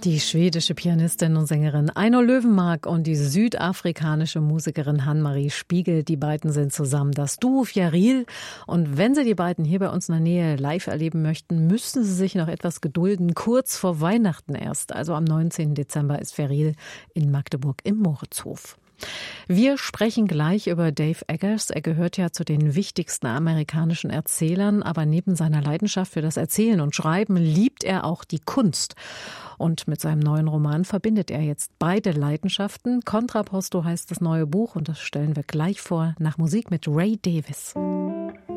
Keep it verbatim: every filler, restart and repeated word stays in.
Die schwedische Pianistin und Sängerin Eino Löwenmark und die südafrikanische Musikerin Hanne-Marie Spiegel, die beiden sind zusammen das Duo Fjäril. Und wenn Sie die beiden hier bei uns in der Nähe live erleben möchten, müssen Sie sich noch etwas gedulden. Kurz vor Weihnachten erst, also am neunzehnten Dezember, ist Fjäril in Magdeburg im Moritzhof. Wir sprechen gleich über Dave Eggers. Er gehört ja zu den wichtigsten amerikanischen Erzählern, aber neben seiner Leidenschaft für das Erzählen und Schreiben liebt er auch die Kunst. Und mit seinem neuen Roman verbindet er jetzt beide Leidenschaften. Contrapposto heißt das neue Buch und das stellen wir gleich vor nach Musik mit Ray Davies.